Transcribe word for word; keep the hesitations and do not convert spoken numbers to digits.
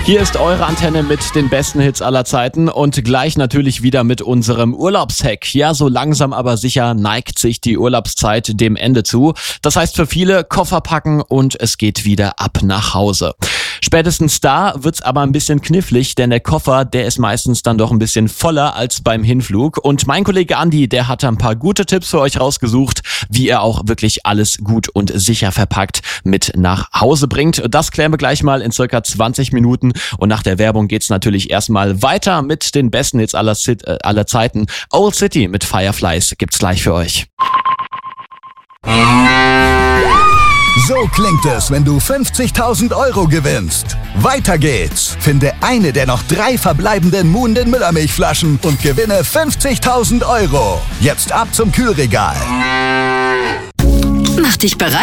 Hier ist eure Antenne mit den besten Hits aller Zeiten und gleich natürlich wieder mit unserem Urlaubshack. Ja, so langsam aber sicher neigt sich die Urlaubszeit dem Ende zu. Das heißt für viele Koffer packen und es geht wieder ab nach Hause. Spätestens da wird's aber ein bisschen knifflig, denn der Koffer, der ist meistens dann doch ein bisschen voller als beim Hinflug. Und mein Kollege Andi, der hat ein paar gute Tipps für euch rausgesucht, wie ihr auch wirklich alles gut und sicher verpackt mit nach Hause bringt. Das klären wir gleich mal in circa zwanzig Minuten. Und nach der Werbung geht's natürlich erstmal weiter mit den besten Hits aller, Sit- äh, aller Zeiten. Old City mit Fireflies gibt's gleich für euch. So klingt es, wenn du fünfzigtausend Euro gewinnst. Weiter geht's. Finde eine der noch drei verbleibenden Muhnden Müllermilchflaschen und gewinne fünfzigtausend Euro. Jetzt ab zum Kühlregal. Mach dich bereit.